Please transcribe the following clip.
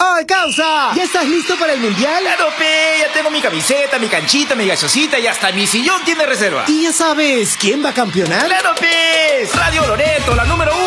¡Oh, causa! ¿Ya estás listo para el mundial? Claro, pe, ya tengo mi camiseta, mi canchita, mi gaseosita y hasta mi sillón tiene reserva. ¿Y ya sabes quién va a campeonar? ¡Claro, pe! Radio Loreto, la número 1.